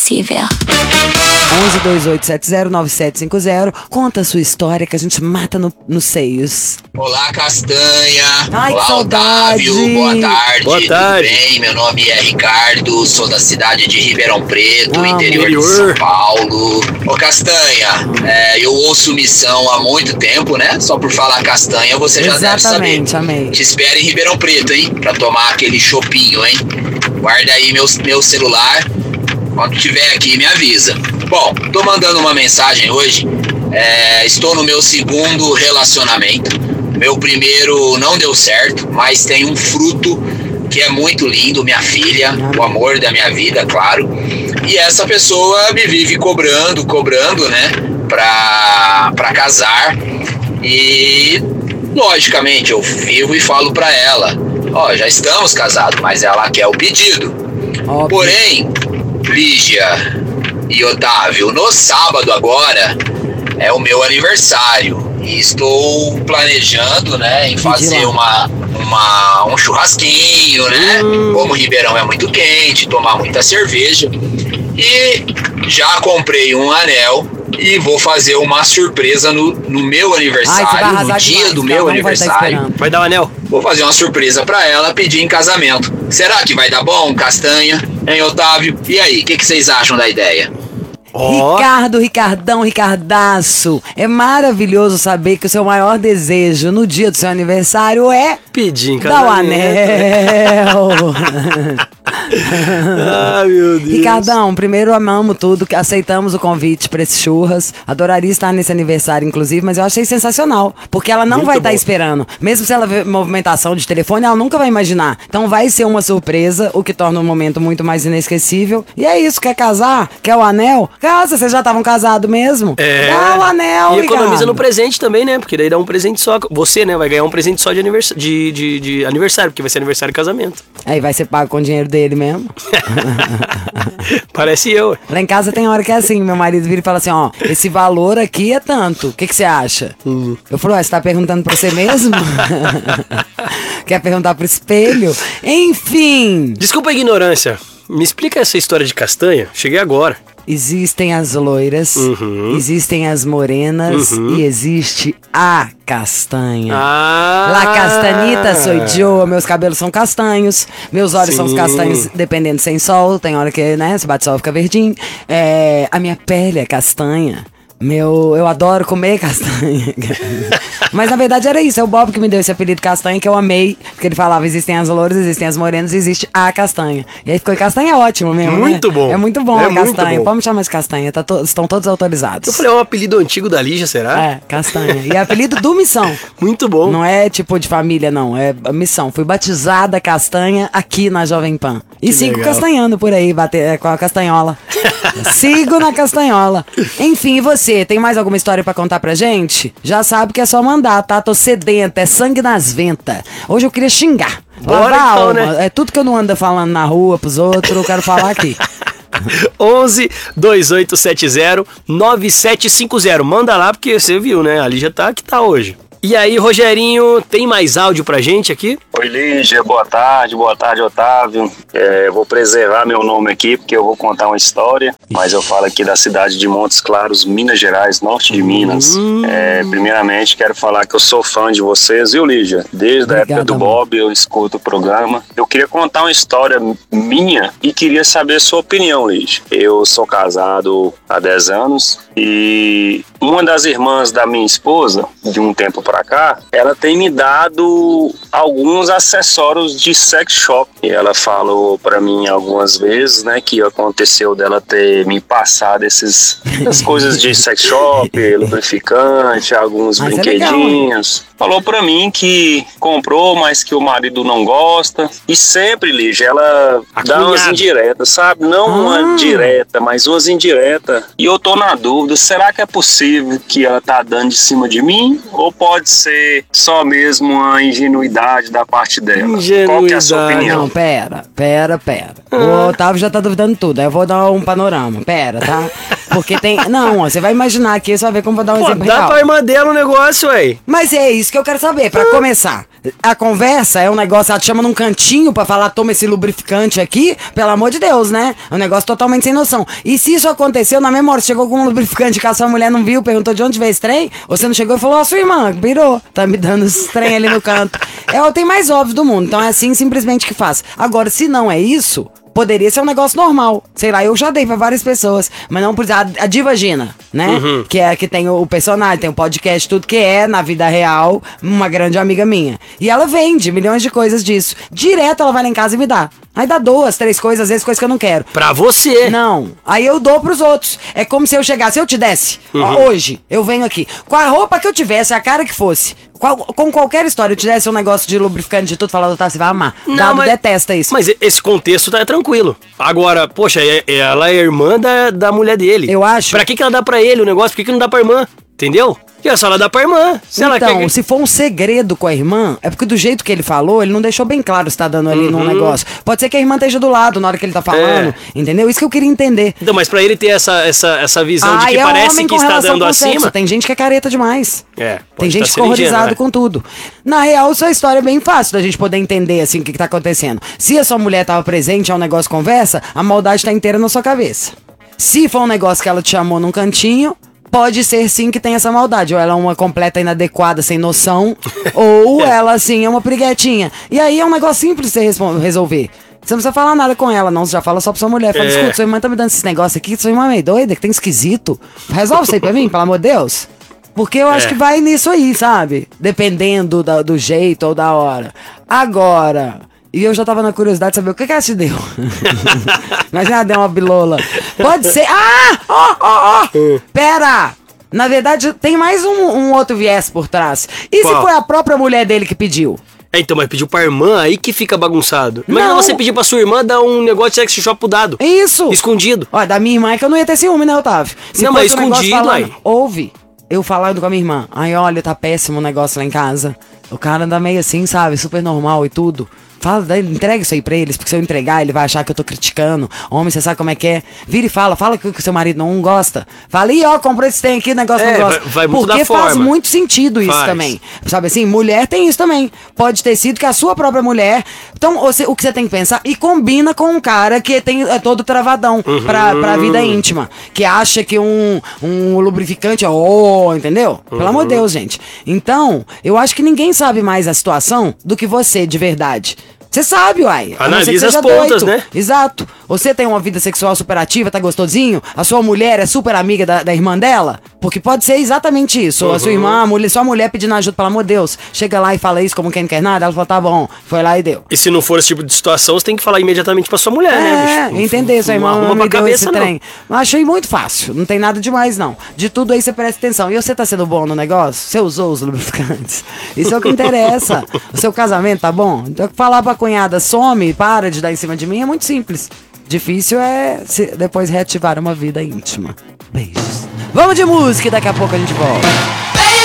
inesquecível. 1128709750. Conta a sua história que a gente mata nos seios. Olá, Castanha. Ai, olá, que saudade. Otávio. Boa tarde. Boa tarde. Tudo bem? Meu nome é Ricardo, sou da cidade de Ribeirão Preto, interior de interior. São Paulo. Ô, Castanha, eu ouço Missão há muito tempo, né? Só por falar Castanha, você já deve saber. Exatamente, amei. Te espero em Ribeirão Preto, hein? Pra tomar aquele chopinho, hein? Guarda aí meu celular. Quando tiver aqui, me avisa. Bom, tô mandando uma mensagem hoje. Estou no meu segundo relacionamento. Meu primeiro não deu certo, mas tem um fruto que é muito lindo, minha filha, o amor da minha vida, claro. E essa pessoa me vive cobrando, né, pra casar. E, logicamente, eu vivo e falo pra ela, já estamos casados, mas ela quer o pedido. Óbvio. Porém, Lígia e Otávio, no sábado agora é o meu aniversário e estou planejando, né, em fazer um churrasquinho, né? Como Ribeirão é muito quente, tomar muita cerveja. E já comprei um anel e vou fazer uma surpresa no meu aniversário, no dia do meu aniversário. Vai dar o anel? Vou fazer uma surpresa pra ela, pedir em casamento. Será que vai dar bom, Castanha? Hein, Otávio? E aí, o que vocês acham da ideia? Ricardo, Ricardão, Ricardaço, é maravilhoso saber que o seu maior desejo no dia do seu aniversário é pedir em dar o casamento. anel. Ai, meu Deus. Ricardão, primeiro amamos tudo, aceitamos o convite pra esse churras. Adoraria estar nesse aniversário, inclusive, mas eu achei sensacional, porque ela não vai estar esperando. Mesmo se ela ver movimentação de telefone, ela nunca vai imaginar. Então vai ser uma surpresa, o que torna o momento muito mais inesquecível. E é isso, quer casar? Quer o anel? Casa, vocês já estavam casados mesmo? Dá o anel, E economiza Ricardo. no presente também, né? Porque daí dá um presente só. Você, né, vai ganhar um presente só de aniversário, porque vai ser aniversário e casamento. Aí vai ser pago com o dinheiro dele mesmo. Parece eu. Lá em casa tem hora que é assim, meu marido vira e fala assim, esse valor aqui é tanto, o que você acha? Eu falo, você tá perguntando pra você mesmo? Quer perguntar pro espelho? Enfim. Desculpa a ignorância. Me explica essa história de castanha. Cheguei agora. Existem as loiras, existem as morenas e existe a castanha. La castanita sou eu, meus cabelos são castanhos, meus olhos são os castanhos, dependendo sem sol, tem hora que, né, se bate sol fica verdinho. A minha pele é castanha. Eu adoro comer castanha. Mas na verdade era isso, é o Bob que me deu esse apelido castanha, que eu amei, porque ele falava, existem as louras, existem as morenas, existe a castanha. E aí ficou castanha, é ótimo mesmo, muito né? bom. É muito bom É a castanha, muito bom. pode me chamar de castanha, estão todos autorizados. Eu falei, é um apelido antigo da Lígia, será? É, castanha. E é apelido do Missão. Muito bom. Não é tipo de família, não. É Missão. Fui batizada castanha aqui na Jovem Pan. E sigo legal. castanhando por aí, com a castanhola. Sigo na castanhola. Enfim, e você? Tem mais alguma história pra contar pra gente? Já sabe que é só mandar, tá? Tô sedenta, é sangue nas ventas. Hoje eu queria xingar. Bora Lavar a então, alma. né? É tudo que eu não ando falando na rua pros outros, eu quero falar aqui. 11-2870-9750. Manda lá, porque você viu, né? A Lígia tá que tá hoje. E aí, Rogerinho, tem mais áudio pra gente aqui? Oi, Lígia, boa tarde, Otávio. Vou preservar meu nome aqui porque eu vou contar uma história, mas eu falo aqui da cidade de Montes Claros, Minas Gerais, norte de Minas. Primeiramente, quero falar que eu sou fã de vocês, viu, Lígia? Desde a época do Bob, eu escuto o programa. Eu queria contar uma história minha e queria saber a sua opinião, Lígia. Eu sou casado há 10 anos e uma das irmãs da minha esposa, de um tempo pra cá, ela tem me dado alguns acessórios de sex shop. E ela falou pra mim algumas vezes, né, que aconteceu dela ter me passado essas coisas de sex shop, lubrificante, alguns brinquedinhos. Falou pra mim que comprou, mas que o marido não gosta. E sempre, Lígia, ela dá umas indiretas, sabe? Não uma direta, mas umas indiretas. E eu tô na dúvida, será que é possível que ela tá dando de cima de mim? Ou pode ser só mesmo uma ingenuidade da parte dela? Qual que é a sua opinião? Não, pera. O Otávio já tá duvidando tudo. Aí eu vou dar um panorama. Pera, tá? Porque tem... Não, você vai imaginar aqui, você vai ver como eu vou dar um exemplo Dá real. pra irmã dela um negócio, ué. Mas é isso que eu quero saber, pra começar. A conversa é um negócio, ela te chama num cantinho pra falar, toma esse lubrificante aqui, pelo amor de Deus, né? É um negócio totalmente sem noção. E se isso aconteceu, na memória, chegou com um lubrificante que a sua mulher não viu, perguntou de onde veio esse trem, você não chegou e falou, sua irmã, virou, tá me dando esse trem ali no canto. É o tem mais óbvio do mundo, então é assim simplesmente que faz. Agora, se não é isso, poderia ser um negócio normal. Sei lá, eu já dei pra várias pessoas. Mas não por a Diva Gina, né? Que é a que tem o personagem, tem o podcast, tudo que é, na vida real, uma grande amiga minha. E ela vende milhões de coisas disso. Direto ela vai lá em casa e me dá. Aí dá 2, 3 coisas, às vezes coisas que eu não quero. Pra você. Não. Aí eu dou pros outros. É como se eu chegasse, se eu te desse, ó, hoje, eu venho aqui, com a roupa que eu tivesse, a cara que fosse, com qualquer história, eu te desse um negócio de lubrificante de tudo, falando, tá, você vai amar. Não, Dado mas, detesta isso. Mas esse contexto tá tranquilo. Agora, poxa, ela é irmã da mulher dele. Eu acho. Pra que ela dá pra ele o negócio? Por que não dá pra irmã? Entendeu? E é só ela dá pra irmã. Se ela quer... se for um segredo com a irmã, é porque do jeito que ele falou, ele não deixou bem claro se tá dando ali num negócio. Pode ser que a irmã esteja do lado na hora que ele tá falando, entendeu? Isso que eu queria entender. Então, mas pra ele ter essa visão de que parece que está dando acima... Sexo. Tem gente que é careta demais. Tem gente que fica horrorizado com tudo. Na real, sua história é bem fácil da gente poder entender, assim, o que tá acontecendo. Se a sua mulher tava presente, é um negócio conversa, a maldade tá inteira na sua cabeça. Se for um negócio que ela te chamou num cantinho... Pode ser sim que tem essa maldade. Ou ela é uma completa inadequada, sem noção. Ou ela, assim, é uma briguetinha. E aí é um negócio simples de você resolver. Você não precisa falar nada com ela, não. Você já fala só pra sua mulher. Fala, escuta, sua irmã tá me dando esse negócio aqui. Sua irmã é meio doida, que tem esquisito. Resolve isso aí pra mim, pelo amor de Deus. Porque eu acho que vai nisso aí, sabe? Dependendo do jeito ou da hora. Agora... E eu já tava na curiosidade de saber o que ela te deu. Mas ela deu uma bilola. Pode ser... Pera! Na verdade, tem mais um outro viés por trás. E se foi a própria mulher dele que pediu? Então, mas pediu pra irmã, aí que fica bagunçado. Imagina você pedir pra sua irmã dar um negócio de sex shop pro dado. Isso! Escondido. Ó, da minha irmã é que eu não ia ter ciúme, né, Otávio? Não, mas escondido, aí. Ouve. Eu falando com a minha irmã. Ai, olha, tá péssimo o negócio lá em casa. O cara anda meio assim, sabe? Super normal e tudo. Fala, entrega isso aí pra eles, porque se eu entregar, ele vai achar que eu tô criticando. Homem, você sabe como é que é? Vira e fala que o seu marido não gosta. Fala, ih, ó, comprou esse trem aqui, o negócio não gosta. Vai muito porque da forma. faz muito sentido isso também. Sabe assim, mulher tem isso também. Pode ter sido que a sua própria mulher... Então, o que você tem que pensar, e combina com um cara que é todo travadão pra vida íntima. Que acha que um lubrificante é, entendeu? Pelo amor de Deus, gente. Então, eu acho que ninguém sabe mais a situação do que você, de verdade. Você sabe, uai. Analisa as pontas, né? Exato. Você tem uma vida sexual super ativa, tá gostosinho? A sua mulher é super amiga da irmã dela? Porque pode ser exatamente isso. A sua irmã, sua mulher pedindo ajuda, pelo amor de Deus. Chega lá e fala isso como quem não quer nada. Ela fala, tá bom. Foi lá e deu. E se não for esse tipo de situação, você tem que falar imediatamente pra sua mulher, né, bicho? Entender. Sua irmã não me deu esse trem. Mas achei muito fácil. Não tem nada demais, não. De tudo aí você presta atenção. E você tá sendo bom no negócio? Você usou os lubrificantes? Isso é o que interessa. O seu casamento tá bom? Então, falar pra cunhada, some, para de dar em cima de mim, é muito simples. Difícil é depois reativar uma vida íntima. Beijos. Vamos de música e daqui a pouco a gente volta.